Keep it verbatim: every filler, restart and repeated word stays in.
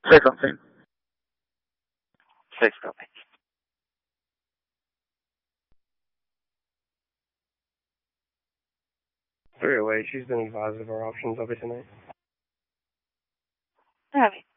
Say something. Say something. Three oh eight, she's been advised of our options over tonight. Alright.